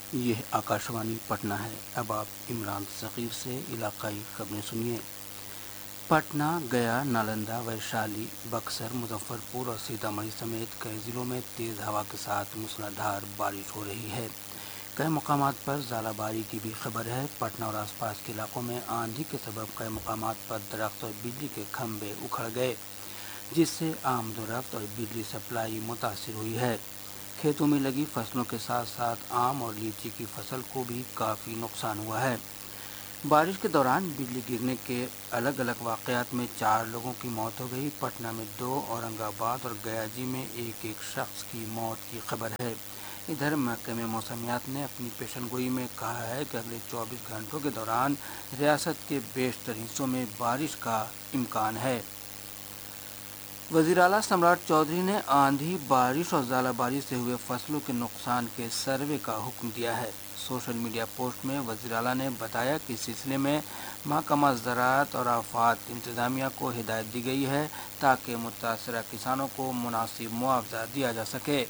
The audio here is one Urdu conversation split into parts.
یہ آکاشوانی پٹنہ ہے۔ اب آپ عمران صغیر سے علاقائی خبریں سنیے۔ پٹنہ، گیا، نالندہ، ویشالی، بکسر، مظفر پور اور سیتامڑھی سمیت کئی ضلعوں میں تیز ہوا کے ساتھ موسلا دھار بارش ہو رہی ہے۔ کئی مقامات پر ژالہ باری کی بھی خبر ہے۔ پٹنہ اور آس پاس کے علاقوں میں آندھی کے سبب کئی مقامات پر درخت اور بجلی کے کھمبے اکھڑ گئے، جس سے آمد و رفت اور بجلی سپلائی متاثر ہوئی ہے۔ کھیتوں میں لگی فصلوں کے ساتھ ساتھ آم اور لیچی کی فصل کو بھی کافی نقصان ہوا ہے۔ بارش کے دوران بجلی گرنے کے الگ الگ واقعات میں 4 لوگوں کی موت ہو گئی۔ پٹنہ میں 2، اورنگ آباد اور گیا جی میں ایک شخص کی موت کی خبر ہے۔ ادھر محکمہ موسمیات نے اپنی پیشن گوئی میں کہا ہے کہ اگلے 24 گھنٹوں کے دوران ریاست کے بیشتر حصوں میں بارش کا امکان ہے۔ وزیراعلیٰ سمراٹ چودھری نے آندھی، بارش اور ژالہ باری سے ہوئے فصلوں کے نقصان کے سروے کا حکم دیا ہے۔ سوشل میڈیا پوسٹ میں وزیراعلیٰ نے بتایا کہ اس سلسلے میں محکمہ زراعت اور آفات انتظامیہ کو ہدایت دی گئی ہے تاکہ متاثرہ کسانوں کو مناسب معاوضہ دیا جا سکے۔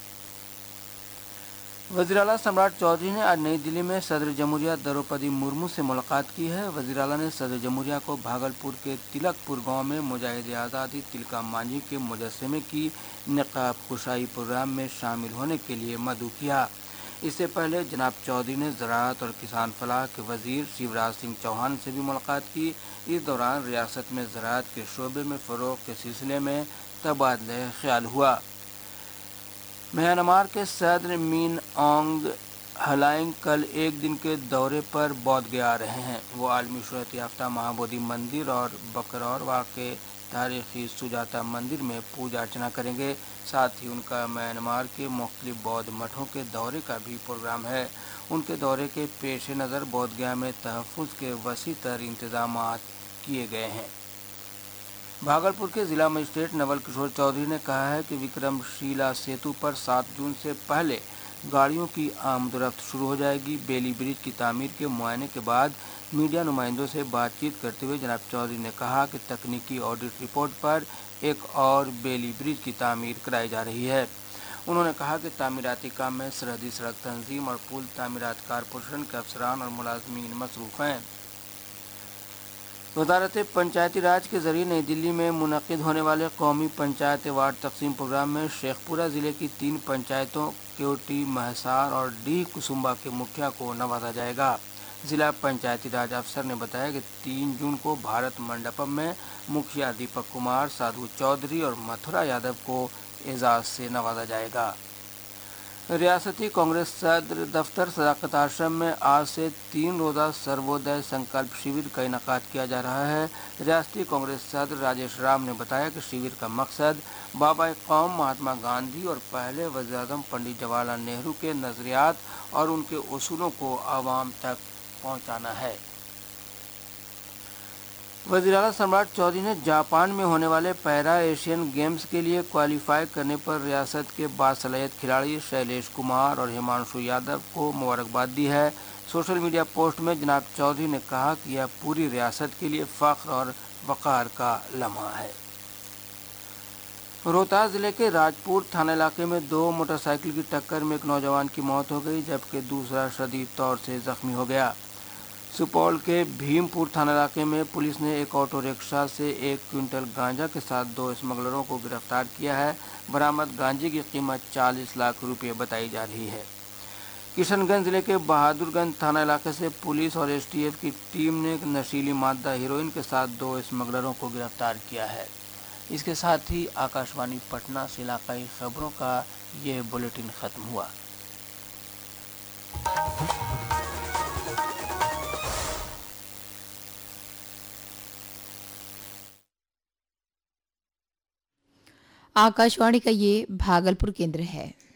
وزیراعلیٰ سمراٹ چودھری نے آج نئی دلی میں صدر جمہوریہ دروپدی مرمو سے ملاقات کی ہے۔ وزیراعلیٰ نے صدر جمہوریہ کو بھاگلپور کے تلک پور گاؤں میں مجاہد آزادی تلکا مانجھی کے مجسمے کی نقاب کشائی پروگرام میں شامل ہونے کے لیے مدعو کیا۔ اس سے پہلے جناب چودھری نے زراعت اور کسان فلاح کے وزیر شیوراج سنگھ چوہان سے بھی ملاقات کی۔ اس دوران ریاست میں زراعت کے شعبے میں فروغ کے سلسلے میں تبادلہ خیال ہوا۔ میانمار کے صدر مین اونگ ہلائنگ کل ایک دن کے دورے پر بودھ گیا آ رہے ہیں۔ وہ عالمی شہرت یافتہ مہابودھی مندر اور بکرور کے تاریخی سجاتا مندر میں پوجا ارچنا کریں گے۔ ساتھ ہی ان کا میانمار کے مختلف بودھ مٹھوں کے دورے کا بھی پروگرام ہے۔ ان کے دورے کے پیش نظر بودھ گیا میں تحفظ کے وسیع تر انتظامات کیے گئے ہیں۔ بھاگلپور کے ضلع مجسٹریٹ نول کشور چودھری نے کہا ہے کہ وکرم شیلا سیتو پر 7 جون سے پہلے گاڑیوں کی آمد و رفت شروع ہو جائے گی۔ بیلی برج کی تعمیر کے معائنے کے بعد میڈیا نمائندوں سے بات چیت کرتے ہوئے جناب چودھری نے کہا کہ تکنیکی آڈٹ رپورٹ پر ایک اور بیلی برج کی تعمیر کرائی جا رہی ہے۔ انہوں نے کہا کہ تعمیراتی کام میں سرحدی سڑک تنظیم اور پل تعمیرات کارپوریشن کے افسران اور ملازمین مصروف ہیں۔ وزارت پنچایتی راج کے ذریعے نئی دلی میں منعقد ہونے والے قومی پنچایت ایوارڈ تقسیم پروگرام میں شیخ پورہ ضلع کی 3 پنچایتوں کیوٹی، مہسار اور ڈیہ کسمبا کے مکھیا کو نوازا جائے گا۔ ضلع پنچایتی راج افسر نے بتایا کہ 3 جون کو بھارت منڈپم میں مکھیا دیپک کمار، سادھو چودھری اور متھرا یادو کو اعزاز سے نوازا جائے گا۔ ریاستی کانگریس صدر دفتر صداقت آشرم میں آج سے 3 روزہ سروودے سنکلپ شیور کا انعقاد کیا جا رہا ہے۔ ریاستی کانگریس صدر راجیش رام نے بتایا کہ شیور کا مقصد بابا قوم مہاتما گاندھی اور پہلے وزیر اعظم پنڈت جواہر لال نہرو کے نظریات اور ان کے اصولوں کو عوام تک پہنچانا ہے۔ وزیراعلیٰ سمراٹ چودھری نے جاپان میں ہونے والے پیرا ایشین گیمز کے لیے کوالیفائی کرنے پر ریاست کے باصلاحیت کھلاڑی شیلیش کمار اور ہمانشو یادو کو مبارکباد دی ہے۔ سوشل میڈیا پوسٹ میں جناب چودھری نے کہا کہ یہ پوری ریاست کے لیے فخر اور وقار کا لمحہ ہے۔ روہتاس ضلع کے راجپور تھانہ علاقے میں 2 موٹر سائیکل کی ٹکر میں ایک نوجوان کی موت ہو گئی جبکہ دوسرا شدید طور سے زخمی ہو گیا۔ سپول کے بھیم پور تھانہ علاقے میں پولیس نے ایک آٹو رکشہ سے 1 کوئنٹل گانجا کے ساتھ 2 اسمگلروں کو گرفتار کیا ہے۔ برآمد گانجے کی قیمت 40 لاکھ روپے بتائی جا رہی ہے۔ کشن گنج ضلع کے بہادر گنج تھانہ علاقے سے پولیس اور ایس ٹی ایف کی ٹیم نے نشیلی مادہ ہیروئن کے ساتھ 2 اسمگلروں کو گرفتار کیا ہے۔ اس کے ساتھ ہی آکاشوانی پٹنہ سے علاقائی خبروں کا یہ بلیٹن ختم ہوا۔ आकाशवाणी का ये भागलपुर केंद्र है।